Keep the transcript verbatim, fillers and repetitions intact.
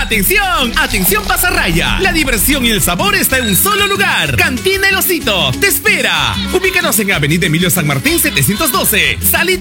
¡Atención! ¡Atención pasarraya! La diversión y el sabor está en un solo lugar. Cantina El Osito te espera. Ubícanos en Avenida Emilio San Martín setecientos doce. Salida